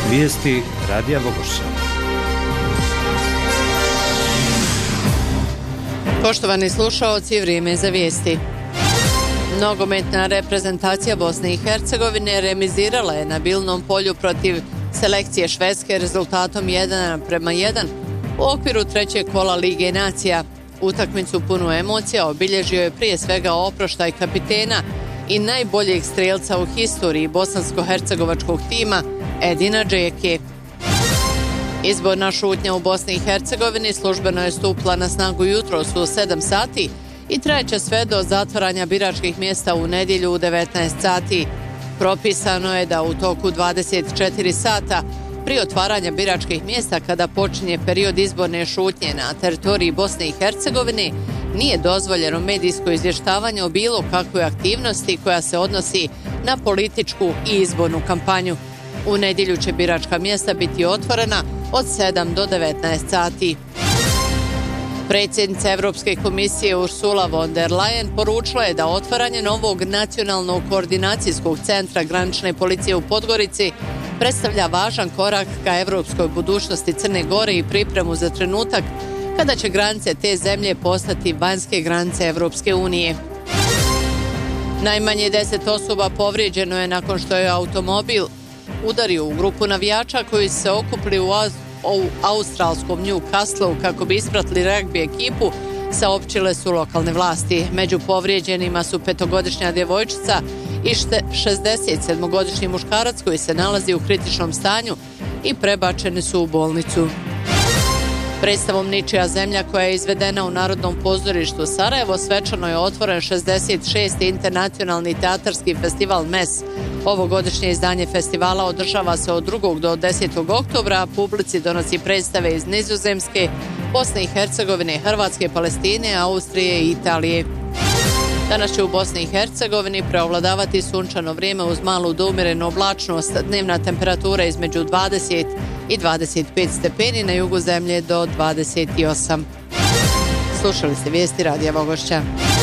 Vijesti Radija Vogošća. Poštovani slušaoci, vrijeme za vijesti. Nogometna reprezentacija Bosne i Hercegovine remizirala je na Bilnom polju protiv selekcije Švedske rezultatom 1:1 u okviru trećeg kola Lige nacija. Utakmicu punu emocija obilježio je prije svega oproštaj kapitena i najboljeg strelca u historiji bosansko-hercegovačkog tima Edina Džeke. Izborna šutnja u Bosni i Hercegovini službeno je stupila na snagu jutros u 7 sati i trajeće sve do zatvaranja biračkih mjesta u nedjelju u 19 sati. Propisano je da u toku 24 sata prije otvaranja biračkih mjesta, kada počinje period izborne šutnje na teritoriji Bosne i Hercegovine, nije dozvoljeno medijsko izvještavanje o bilo kakvoj aktivnosti koja se odnosi na političku i izbornu kampanju. U nedjelju će biračka mjesta biti otvorena od 7 do 19 sati. Predsjednica Europske komisije Ursula von der Leyen poručila je da otvaranje novog nacionalnog koordinacijskog centra granične policije u Podgorici predstavlja važan korak ka europskoj budućnosti Crne Gore i pripremu za trenutak kada će granice te zemlje postati vanjske granice Europske unije. Najmanje 10 osoba povrijeđeno je nakon što je automobil udario u grupu navijača koji se okupili u australskom Newcastleu kako bi ispratili ragbi ekipu, saopćile su lokalne vlasti. Među povrijeđenima su 5-godišnja djevojčica i 67-godišnji muškarac koji se nalazi u kritičnom stanju i prebačeni su u bolnicu. Predstavom Ničija zemlja, koja je izvedena u Narodnom pozorištu Sarajevo, svečano je otvoren 66. internacionalni teatarski festival MES. Ovogodišnje izdanje festivala održava se od 2. do 10. oktobra, a publici donosi predstave iz Nizozemske, Bosne i Hercegovine, Hrvatske, Palestine, Austrije i Italije. Danas će u Bosni i Hercegovini preovladavati sunčano vrijeme uz malu do umjerenu oblačnost, dnevna temperatura između 20 i 25 stepeni, na jugu zemlje do 28. Slušali ste vijesti Radija Vogošća.